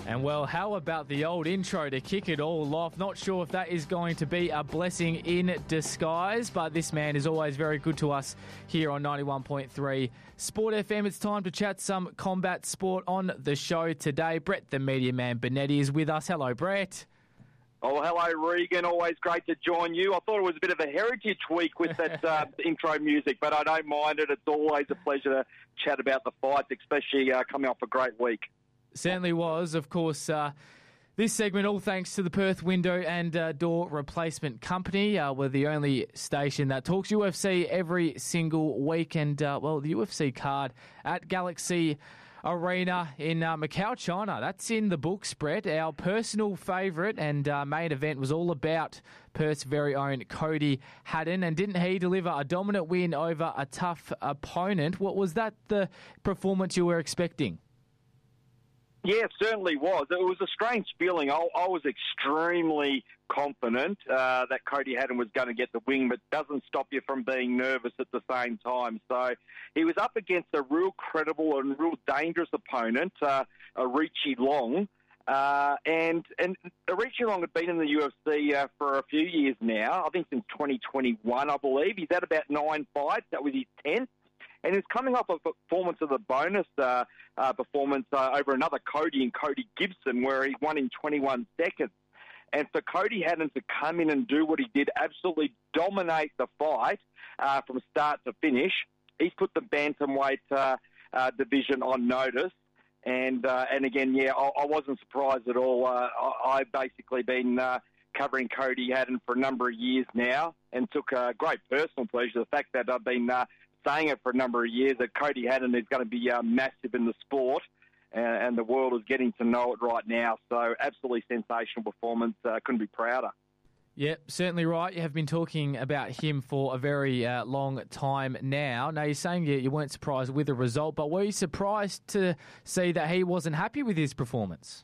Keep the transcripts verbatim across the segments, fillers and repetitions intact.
And well, how about the old intro to kick it all off? Not sure if that is going to be a blessing in disguise, but this man is always very good to us here on ninety-one point three Sport F M. It's time to chat some combat sport on the show today. Brett, the media man Benetti, is with us. Hello, Brett. Oh, hello, Regan. Always great to join you. I thought it was a bit of a heritage week with that uh, intro music, but I don't mind it. It's always a pleasure to chat about the fights, especially uh, coming off a great week. Certainly was. Of course, uh, this segment, all thanks to the Perth Window and uh, Door Replacement Company. Uh, we're the only station that talks U F C every single week. And, uh, well, the U F C card at Galaxy Arena in uh, Macau, China. That's in the books, Brett. Our personal favourite and uh, main event was all about Perth's very own Cody Haddon. And didn't he deliver a dominant win over a tough opponent? What was that the performance you were expecting? Yeah, it certainly was. It was a strange feeling. I, I was extremely confident uh, that Cody Haddon was going to get the win, but doesn't stop you from being nervous at the same time. So he was up against a real credible and real dangerous opponent, uh, Arichi Long. Uh, and and Arichi Long had been in the U F C uh, for a few years now, I think since twenty twenty-one, I believe. He's had about nine fights. That was his tenth. And he's coming off a performance of the bonus uh, uh, performance uh, over another Cody and Cody Gibson, where he won in twenty-one seconds. And for Cody Haddon to come in and do what he did, absolutely dominate the fight uh, from start to finish, he's put the bantamweight uh, uh, division on notice. And uh, and again, yeah, I, I wasn't surprised at all. Uh, I, I've basically been uh, covering Cody Haddon for a number of years now, and took uh, great personal pleasure the fact that I've been Uh, saying it for a number of years that Cody Haddon is going to be uh, massive in the sport, and, and the world is getting to know it right now. So absolutely sensational performance. Uh, couldn't be prouder. Yep, certainly right. You have been talking about him for a very uh, long time now. Now, you're saying you, you weren't surprised with the result, but were you surprised to see that he wasn't happy with his performance?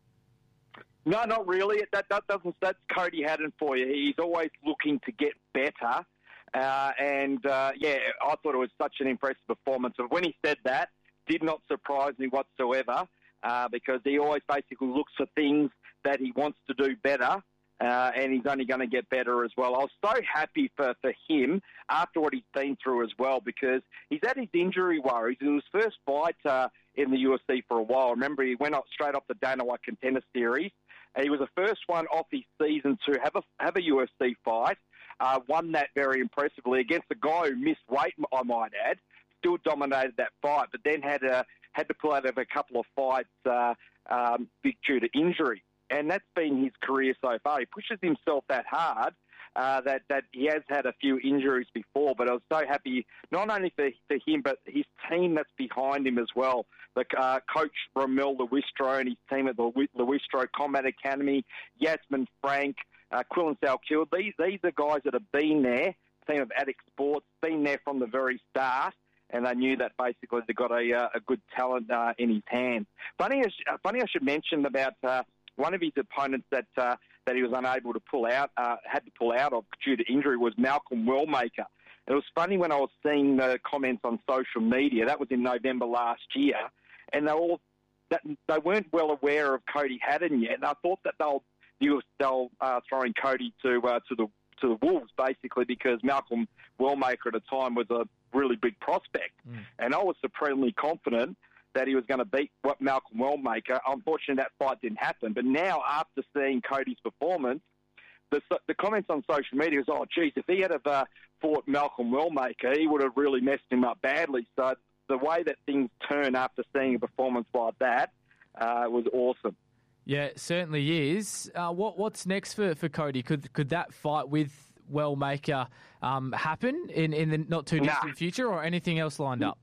No, not really. That, that doesn't. That's Cody Haddon for you. He's always looking to get better. Uh, and, uh, yeah, I thought it was such an impressive performance. And when he said that, did not surprise me whatsoever, uh, because he always basically looks for things that he wants to do better, uh, and he's only going to get better as well. I was so happy for, for him after what he's been through as well, because he's had his injury worries. It was his first fight uh, in the U F C for a while. Remember, he went up straight off the Dana White Contender Series. And he was the first one off his season to have a, have a U F C fight. Uh, won that very impressively against a guy who missed weight, I might add. Still dominated that fight, but then had a, had to pull out of a couple of fights uh, um, due to injury. And that's been his career so far. He pushes himself that hard uh, that, that he has had a few injuries before, but I was so happy, not only for, for him, but his team that's behind him as well. The uh, coach Romel Lewistro and his team at the Lewistro Combat Academy, Yasmin Frank, Uh, Quillan Salkill, these, these are guys that have been there, team of Addict Sports, been there from the very start, and they knew that basically they got a, uh, a good talent uh, in his hands. Funny, uh, funny I should mention about uh, one of his opponents that uh, that he was unable to pull out, uh, had to pull out of due to injury, was Malcolm Wellmaker. It was funny when I was seeing the comments on social media, that was in November last year, and they all that, they weren't well aware of Cody Haddon yet, and I thought that they'll You were still uh, throwing Cody to uh, to the to the wolves, basically, because Malcolm Wellmaker at the time was a really big prospect, mm. and I was supremely confident that he was going to beat what Malcolm Wellmaker. Unfortunately, that fight didn't happen. But now, after seeing Cody's performance, the the comments on social media was, "Oh, geez, if he had have, uh, fought Malcolm Wellmaker, he would have really messed him up badly." So the way that things turn after seeing a performance like that uh, was awesome. Yeah, it certainly is. Uh, what What's next for, for Cody? Could could that fight with Wellmaker um, happen in, in the not too distant nah. future, or anything else lined up?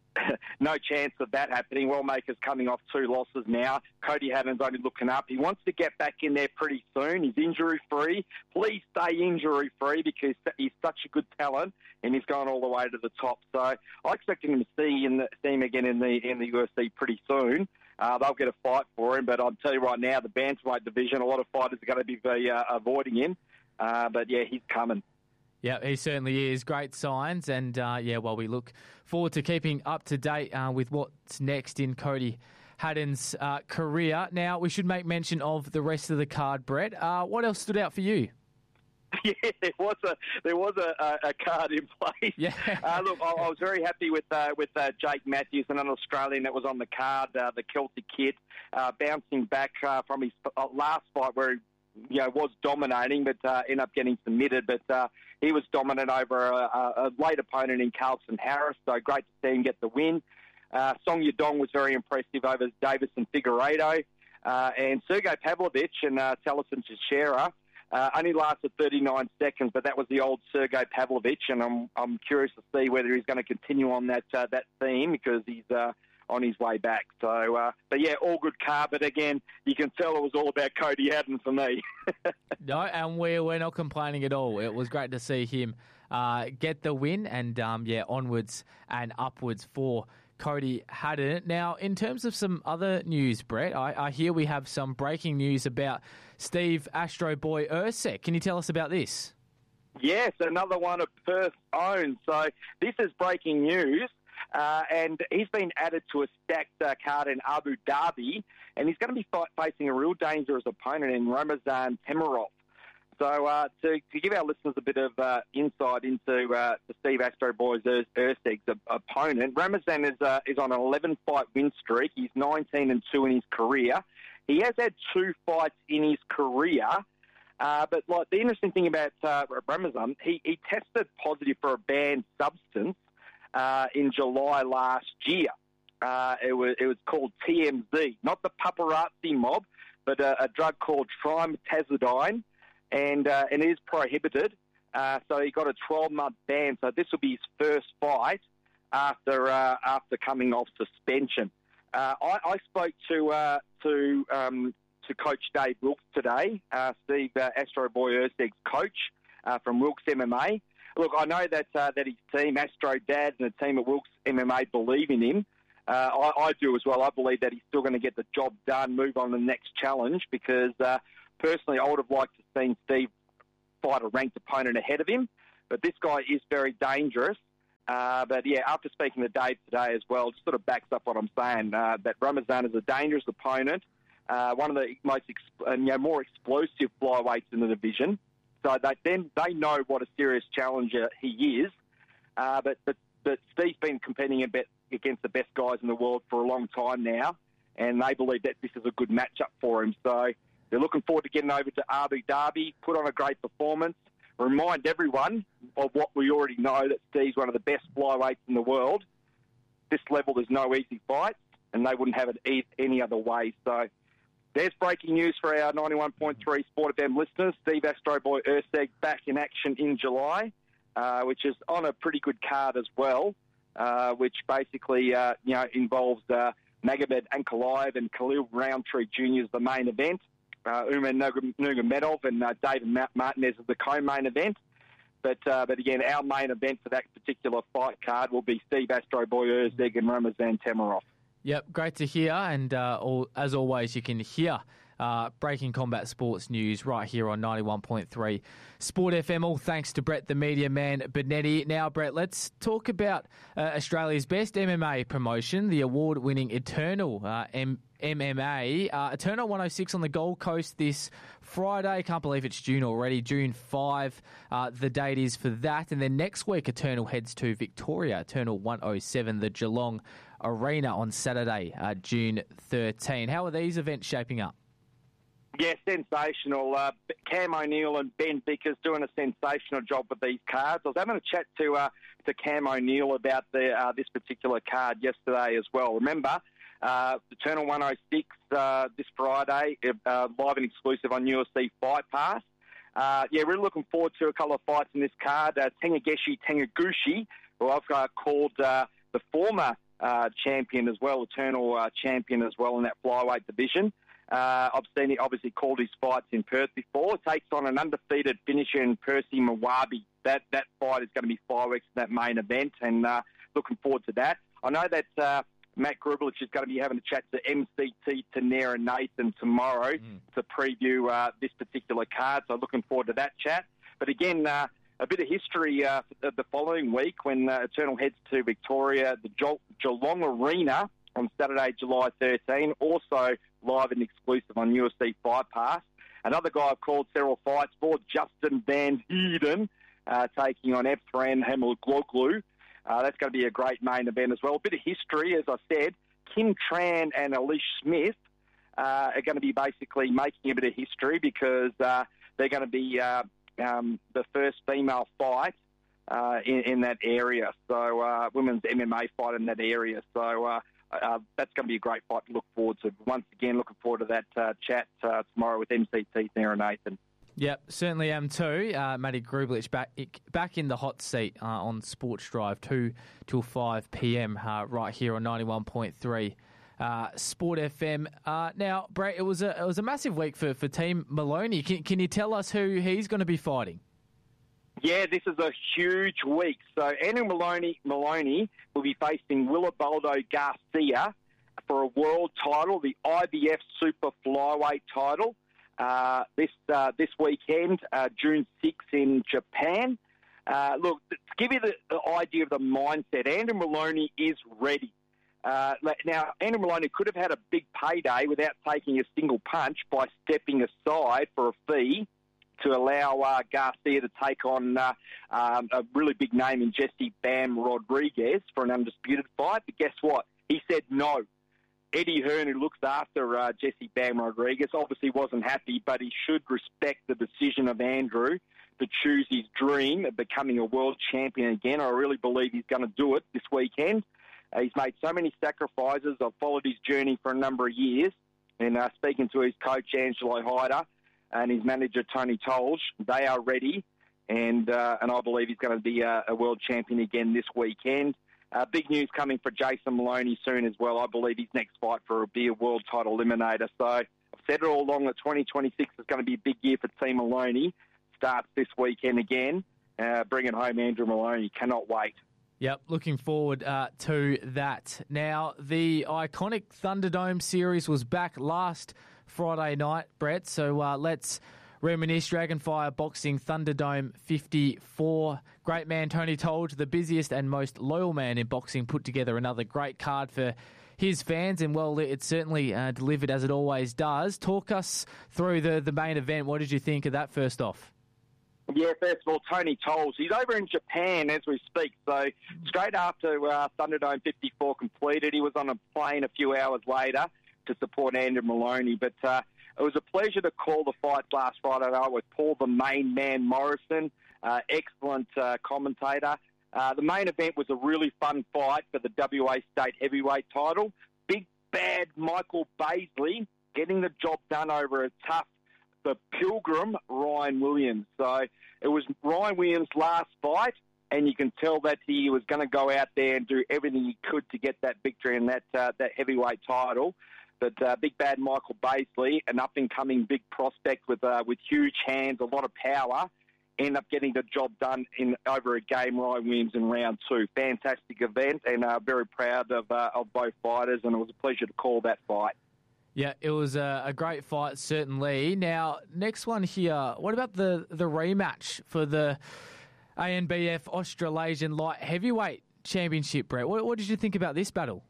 No chance of that happening. Wellmaker's coming off two losses now. Cody Haddon's only looking up. He wants to get back in there pretty soon. He's injury-free. Please stay injury-free because he's such a good talent and he's going all the way to the top. So I expect him to see, in the, see him again in the in the U F C pretty soon. Uh, they'll get a fight for him, but I'll tell you right now, the bantamweight division, a lot of fighters are going to be very, uh, avoiding him. Uh, but, yeah, he's coming. Yeah, he certainly is. Great signs. And, uh, yeah, well, we look forward to keeping up to date uh, with what's next in Cody Haddon's uh, career. Now, we should make mention of the rest of the card, Brett. Uh, what else stood out for you? Yeah, there was a there was a, a, a card in place. Yeah. Uh, look, I, I was very happy with uh, with uh, Jake Matthews, an Australian that was on the card, uh, the Celtic kid, uh, bouncing back uh, from his last fight where he you know, was dominating, but uh, ended up getting submitted. But uh, he was dominant over a, a late opponent in Carlson Harris, so great to see him get the win. Uh, Song Yadong was very impressive over Davison Figueiredo. Uh, and Sergey Pavlovich and uh, Taliesin Teixeira Uh, only lasted thirty-nine seconds, but that was the old Sergey Pavlovich, and I'm I'm curious to see whether he's going to continue on that uh, that theme because he's uh, on his way back. So, uh, but yeah, all good car. But again, you can tell it was all about Cody Haddon for me. No, and we're we're not complaining at all. It was great to see him uh, get the win, and um, yeah, onwards and upwards for Cody Haddon. Now, in terms of some other news, Brett, I, I hear we have some breaking news about Steve Astro Boy Erceg. Can you tell us about this? Yes, another one of Perth's own. So this is breaking news, uh, and he's been added to a stacked uh, card in Abu Dhabi, and he's going to be fight, facing a real dangerous opponent in Ramazan Temirov. So uh, to, to give our listeners a bit of uh, insight into uh, the Steve Astro Boy's Erceg's opponent, Ramazan is uh, is on an eleven fight win streak. He's nineteen and two in his career. He has had two fights in his career, uh, but like the interesting thing about uh, Ramazan, he, he tested positive for a banned substance uh, in July last year. Uh, it was it was called T M Z, not the paparazzi mob, but a, a drug called trimetazidine. And uh, and it is prohibited, uh, so he got a twelve-month ban. So this will be his first fight after uh, after coming off suspension. Uh, I, I spoke to uh, to um, to Coach Dave Wilkes today, uh, Steve uh, Astro Boy Erceg's coach uh, from Wilkes M M A. Look, I know that uh, that his team, Astro Dad, and the team at Wilkes M M A believe in him. Uh, I, I do as well. I believe that he's still going to get the job done, move on to the next challenge, because uh, personally, I would have liked to have seen Steve fight a ranked opponent ahead of him. But this guy is very dangerous. Uh, but, yeah, after speaking to Dave today as well, just sort of backs up what I'm saying, uh, that Ramazan is a dangerous opponent, uh, one of the most exp- uh, you know, more explosive flyweights in the division. So they, then they know what a serious challenger he is. Uh, but, but, but Steve's been competing a bit against the best guys in the world for a long time now, and they believe that this is a good matchup for him. So they're looking forward to getting over to Abu Dhabi, put on a great performance, remind everyone of what we already know, that Steve's one of the best flyweights in the world. This level, there's no easy fights, and they wouldn't have it any other way. So there's breaking news for our ninety-one point three Sport F M listeners. Steve Astro Boy Erceg back in action in July, uh, which is on a pretty good card as well, uh, which basically uh, you know involves uh, Magomed Ankalaev and Khalil Roundtree Junior as the main event. Uh, Umar Nurmagomedov and uh, David Martinez as the co-main event. But uh, but again, our main event for that particular fight card will be Steve Astro Boy Erceg and Ramazan Temirov. Yep, great to hear. And uh, all, as always, you can hear uh, Breaking Combat Sports news right here on ninety-one point three Sport F M. All thanks to Brett, the media man, Benetti. Now, Brett, let's talk about uh, Australia's best M M A promotion, the award-winning Eternal uh, M- MMA. Uh, Eternal one oh six on the Gold Coast this Friday. Can't believe it's June already. June fifth, uh, the date is for that. And then next week, Eternal heads to Victoria. Eternal one oh seven, the Geelong Arena on Saturday, uh, June thirteenth. How are these events shaping up? Yeah, sensational. Uh, Cam O'Neill and Ben Vickers doing a sensational job with these cards. I was having a chat to uh, to Cam O'Neill about the uh, this particular card yesterday as well. Remember, uh, Eternal one oh six uh, this Friday, uh, live and exclusive on U F C Fight Pass. Uh, yeah, really looking forward to a couple of fights in this card. Uh, Tengageshi Taniguchi, who I've uh, called uh, the former uh, champion as well, Eternal uh, champion as well in that flyweight division. Uh, I've seen he obviously called his fights in Perth before. Takes on an undefeated finisher in Percy Mwabi. That that fight is going to be five weeks in that main event, and uh, looking forward to that. I know that uh, Matt Grublich is going to be having a chat to M C T Tanera Nathan tomorrow mm. to preview uh, this particular card, so looking forward to that chat. But again, uh, a bit of history uh, the following week when uh, Eternal heads to Victoria, the Ge- Geelong Arena on Saturday, July thirteenth. Also live and exclusive on U F C Fight Pass. Another guy I've called several fights for, Justin Van Heerden, uh, taking on Efren Hemoglu. Uh, that's going to be a great main event as well. A bit of history, as I said. Kim Tran and Alish Smith uh, are going to be basically making a bit of history because uh, they're going to be uh, um, the first female fight uh, in, in that area. So uh, women's M M A fight in that area. So uh, uh, that's going to be a great fight to look forward to. Once again, looking forward to that uh, chat uh, tomorrow with M C T, Sarah Nathan. Yep, certainly am too. Uh, Matty Grublich back back in the hot seat uh, on Sports Drive, two till five p.m. Uh, right here on ninety-one point three uh, Sport F M. Uh, now, Brett, it was a it was a massive week for, for Team Maloney. Can, can you tell us who he's going to be fighting? Yeah, this is a huge week. So Andrew Maloney Maloney will be facing Willibaldo Garcia for a world title, the I B F Super Flyweight title. Uh, this uh, this weekend, uh, June sixth in Japan. Uh, look, to give you the, the idea of the mindset, Andrew Maloney is ready. Uh, now, Andrew Maloney could have had a big payday without taking a single punch by stepping aside for a fee to allow uh, Garcia to take on uh, um, a really big name in Jesse Bam Rodriguez for an undisputed fight. But guess what? He said no. Eddie Hearn, who looks after uh, Jesse Bam Rodriguez, obviously wasn't happy, but he should respect the decision of Andrew to choose his dream of becoming a world champion again. I really believe he's going to do it this weekend. Uh, he's made so many sacrifices. I've followed his journey for a number of years, and uh, speaking to his coach, Angelo Hyder, and his manager, Tony Tolge, they are ready, and uh, and I believe he's going to be a, a world champion again this weekend. Uh, big news coming for Jason Maloney soon as well. I believe his next fight for will be a world title eliminator. So I've said it all along that twenty twenty-six is going to be a big year for Team Maloney. Starts this weekend again. Uh, bringing home Andrew Maloney. Cannot wait. Yep, looking forward uh, to that. Now, the iconic Thunderdome series was back last Friday night, Brett. So uh, let's reminisce. Dragonfire Boxing Thunderdome fifty-four. Great man Tony Tolge, the busiest and most loyal man in boxing, put together another great card for his fans, and well, it certainly uh, delivered as it always does. Talk us through the, the main event. What did you think of that first off? Yeah, first of all, Tony Tolge. He's over in Japan as we speak. So straight after uh, Thunderdome fifty-four completed, he was on a plane a few hours later to support Andrew Maloney. But uh, it was a pleasure to call the fights last Friday night with Paul the Main Man Morrison, uh, excellent uh, commentator. Uh, the main event was a really fun fight for the W A State Heavyweight title. Big bad Michael Baisley getting the job done over a tough, the Pilgrim, Ryan Williams. So it was Ryan Williams' last fight, and you can tell that he was going to go out there and do everything he could to get that victory in that uh, that heavyweight title. But uh, big bad Michael Baisley, an up-and-coming big prospect with uh, with huge hands, a lot of power, end up getting the job done in over a game. Ryan Williams in round two. Fantastic event, and uh, very proud of uh, of both fighters, and it was a pleasure to call that fight. Yeah, it was a, a great fight, certainly. Now, next one here. What about the, the rematch for the A N B F Australasian Light Heavyweight Championship, Brett? What, what did you think about this battle?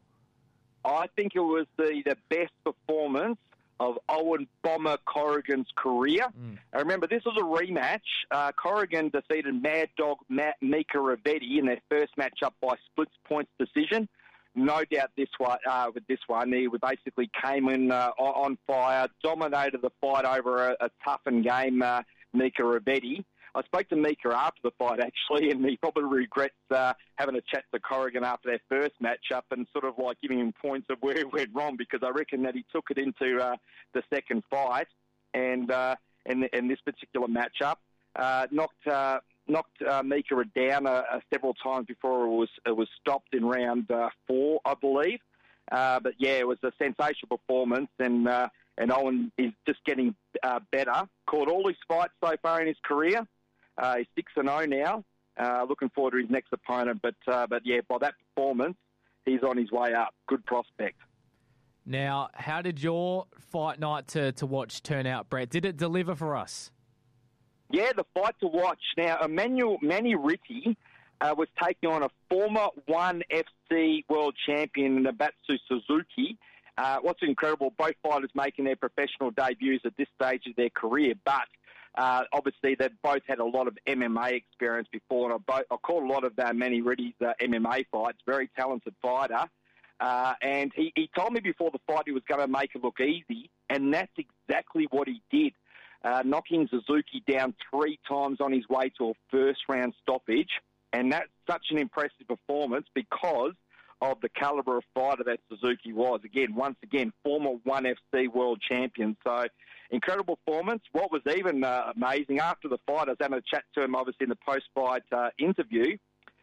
I think it was the, the best performance of Owen Bomber Corrigan's career. Mm. I remember, this was a rematch. Uh, Corrigan defeated Mad Dog Matt Mika Ravetti in their first matchup by split points decision. No doubt this one, uh, with this one, he basically came in uh, on fire, dominated the fight over a, a toughened game, uh, Mika Ravetti. I spoke to Mika after the fight, actually, and he probably regrets uh, having a chat to Corrigan after their first matchup and sort of like giving him points of where it went wrong, because I reckon that he took it into uh, the second fight and uh, in, in this particular matchup. Uh, knocked... Uh, Knocked uh, Mika down uh, uh, several times before it was it was stopped in round uh, four, I believe. Uh, but yeah, it was a sensational performance, and uh, and Owen is just getting uh, better. Caught all his fights so far in his career. Uh, he's six and zero now. Uh, looking forward to his next opponent, but uh, but yeah, by that performance, he's on his way up. Good prospect. Now, how did your fight night to to watch turn out, Brett? Did it deliver for us? Yeah, the fight to watch. Now, Emmanuel Manny Ritti uh, was taking on a former one F C world champion, Nabatsu Suzuki. Uh, what's incredible, both fighters making their professional debuts at this stage of their career, but uh, obviously they've both had a lot of M M A experience before, and I, both, I caught a lot of uh, Manny Riddy's uh, M M A fights, very talented fighter, uh, and he, he told me before the fight he was going to make it look easy, and that's exactly what he did, uh, knocking Suzuki down three times on his way to a first-round stoppage, and that's such an impressive performance because of the calibre of fighter that Suzuki was. Again, once again, former one F C world champion. So, incredible performance. What was even uh, amazing, after the fight, I was having a chat to him, obviously, in the post-fight uh, interview.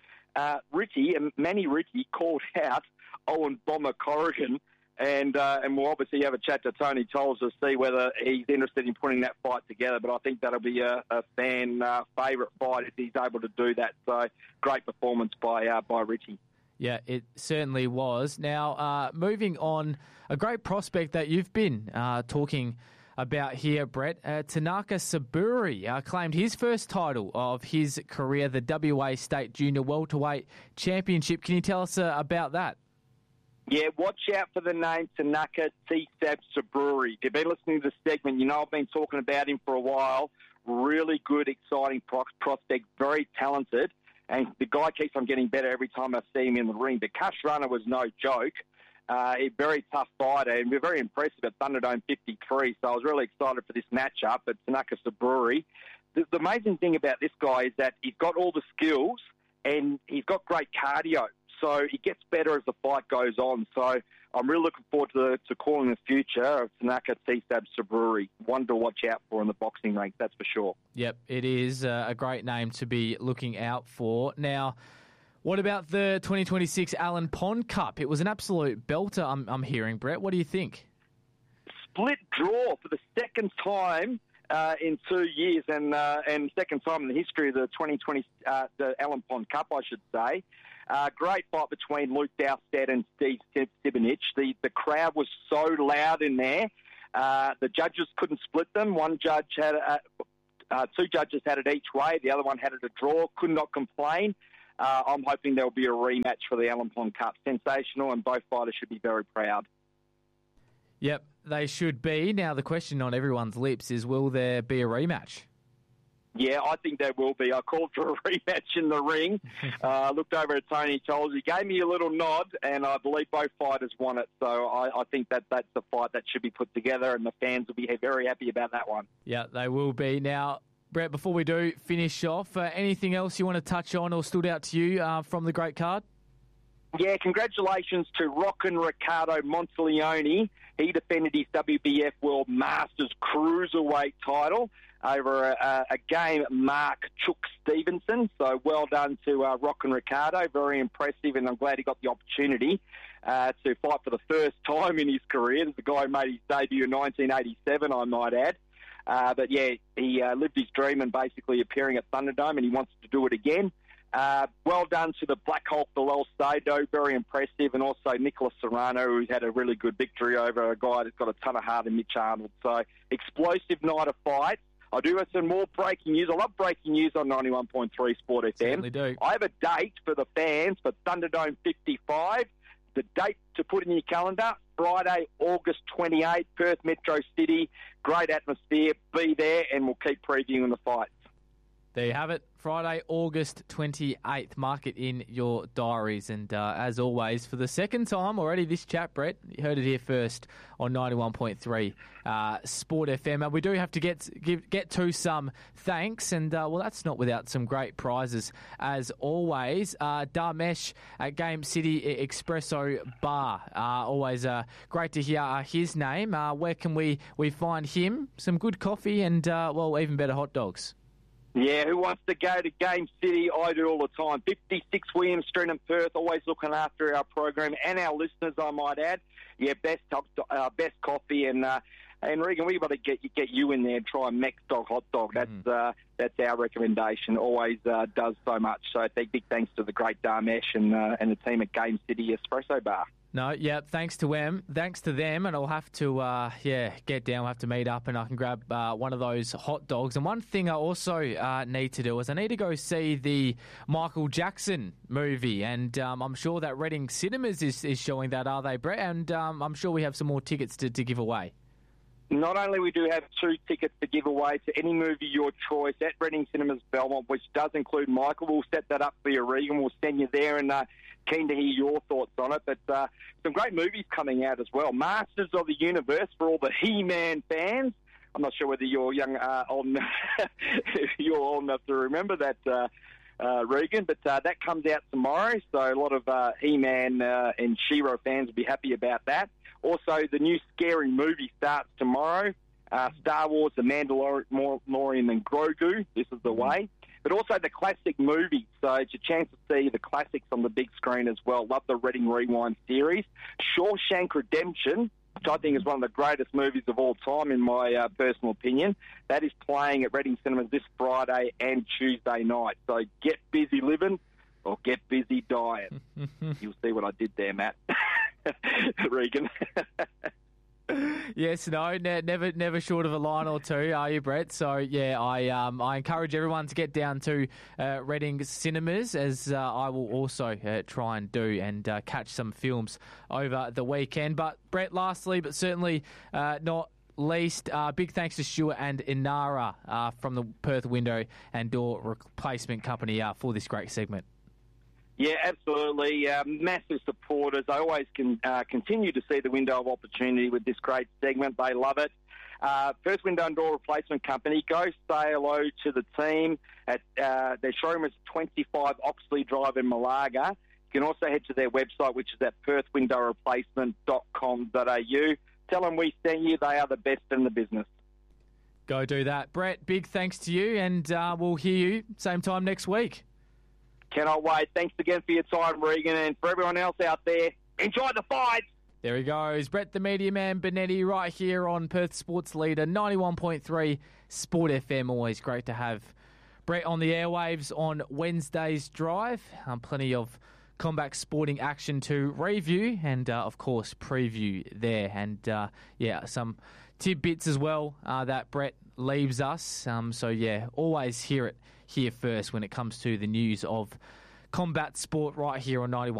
Uh, Ritty, Manny Ritty, called out Owen Bomber Corrigan, and uh, and we'll obviously have a chat to Tony Tolles to see whether he's interested in putting that fight together. But I think that'll be a, a fan uh, favourite fight if he's able to do that. So, great performance by uh, by Ritty. Yeah, it certainly was. Now, uh, moving on, a great prospect that you've been uh, talking about here, Brett. Uh, Tanaka Saburi uh, claimed his first title of his career, the W A State Junior Welterweight Championship. Can you tell us uh, about that? Yeah, watch out for the name Tanaka Tsitsab Saburi. If you've been listening to this segment, you know I've been talking about him for a while. Really good, exciting prospect, very talented. And the guy keeps on getting better every time I see him in the ring. The Cash Runner was no joke. Uh, a very tough fighter, and we're very impressive at Thunderdome fifty-three. So I was really excited for this matchup at Tanaka Saburi. The, the amazing thing about this guy is that he's got all the skills and he's got great cardio. So he gets better as the fight goes on. So I'm really looking forward to, to calling the future of Tanaka Tsitsab Saburi. One to watch out for in the boxing ranks, that's for sure. Yep, it is uh, a great name to be looking out for. Now, what about the twenty twenty-six Allen Pond Cup? It was an absolute belter, I'm, I'm hearing, Brett. What do you think? Split draw for the second time uh, in two years, and uh, and second time in the history of the twenty twenty uh, the Allen Pond Cup, I should say. Uh, great fight between Luke Dowstead and Steve Sibinich. The the crowd was so loud in there. Uh, the judges couldn't split them. One judge had a, uh, two judges had it each way. The other one had it a draw. Could not complain. Uh, I'm hoping there will be a rematch for the Allen Pond Cup. Sensational, and both fighters should be very proud. Yep, they should be. Now the question on everyone's lips is, will there be a rematch? Yeah, I think there will be. I called for a rematch in the ring. I uh, looked over at Tony Tolles. He gave me a little nod, and I believe both fighters want it. So I, I think that that's the fight that should be put together, and the fans will be very happy about that one. Yeah, they will be. Now, Brett, before we do finish off, uh, anything else you want to touch on or stood out to you uh, from the great card? Yeah, congratulations to Rockin' Ricardo Monteleone. He defended his W B F World Masters Cruiserweight title over a, a game Mark Chook Stevenson. So well done to uh, Rockin' Ricardo. Very impressive, and I'm glad he got the opportunity uh, to fight for the first time in his career. There's a guy who made his debut in nineteen eighty-seven, I might add. Uh, but yeah, he uh, lived his dream and basically appearing at Thunderdome, and he wants to do it again. Uh, well done to the Black Hulk Bilal Sado, very impressive, and also Nicholas Serrano, who's had a really good victory over a guy that's got a ton of heart in Mitch Arnold. So, explosive night of fights. I do have some more breaking news. I love breaking news on ninety-one point three Sport F M. Certainly do. I have a date for the fans for Thunderdome fifty-five. The date to put in your calendar, Friday, August twenty-eighth, Perth Metro City. Great atmosphere. Be there, and we'll keep previewing the fights. There you have it. Friday, August twenty-eighth. Mark it in your diaries. And uh, as always, for the second time already this chat, Brett, you heard it here first on ninety-one point three uh, Sport F M. Uh, we do have to get give, get to some thanks. And, uh, well, that's not without some great prizes as always. Uh, Dharmesh at Game City Espresso Bar. Uh, always uh, great to hear uh, his name. Uh, where can we, we find him? Some good coffee and, uh, well, even better hot dogs. Yeah, who wants to go to Game City? I do all the time. fifty-six William Street in Perth, always looking after our program and our listeners, I might add. Yeah, best uh, best coffee and uh, And Regan, we've got to get get you in there and try a Mex Dog hot dog. That's mm. uh, that's our recommendation. Always uh, does so much. So big thanks to the great Dharmesh and uh, and the team at Game City Espresso Bar. No, yeah, thanks to them, thanks to them, and I'll have to, uh, yeah, get down. We'll have to meet up, and I can grab uh, one of those hot dogs. And one thing I also uh, need to do is I need to go see the Michael Jackson movie, and um, I'm sure that Reading Cinemas is, is showing that, are they, Brett? And um, I'm sure we have some more tickets to, to give away. Not only we do have two tickets to give away to any movie your choice at Reading Cinemas Belmont, which does include Michael. We'll set that up for you, Regan. We'll send you there, and uh, keen to hear your thoughts on it. But uh, some great movies coming out as well. Masters of the Universe for all the He-Man fans. I'm not sure whether you're young, uh, old, you're old enough to remember that, uh, uh, Regan, but uh, that comes out tomorrow. So a lot of uh, He-Man uh, and She-Ra fans will be happy about that. Also, the new Scary Movie starts tomorrow. Uh, Star Wars, The Mandalorian and Grogu. This is the way. But also the classic movies. So it's a chance to see the classics on the big screen as well. Love the Reading Rewind series. Shawshank Redemption, which I think is one of the greatest movies of all time in my uh, personal opinion. That is playing at Reading Cinemas this Friday and Tuesday night. So get busy living or get busy dying. You'll see what I did there, Matt. Regan. Yes, no, ne- never, never short of a line or two, are you, Brett? So yeah, I, um, I encourage everyone to get down to uh, Reading Cinemas, as uh, I will also uh, try and do, and uh, catch some films over the weekend. But Brett, lastly, but certainly uh, not least, uh, big thanks to Stuart and Inara uh, from the Perth Window and Door Replacement Company uh, for this great segment. Yeah, absolutely. Uh, massive supporters. I always can uh, continue to see the window of opportunity with this great segment. They love it. Uh, First Window and Door Replacement Company. Go say hello to the team at uh, their showroom is twenty-five Oxley Drive in Malaga. You can also head to their website, which is at perth window replacement dot com dot a u. Tell them we sent you. They are the best in the business. Go do that. Brett, big thanks to you, and uh, we'll hear you same time next week. Cannot wait. Thanks again for your time, Regan, and for everyone else out there, enjoy the fight. There he goes. Brett the Media Man Benetti right here on Perth Sports Leader, ninety-one point three Sport F M. Always great to have Brett on the airwaves on Wednesday's Drive. Um, plenty of combat sporting action to review and, uh, of course, preview there. And, uh, yeah, some tidbits as well uh, that Brett leaves us. Um, so, yeah, always hear it here first when it comes to the news of combat sport right here on ninety-one.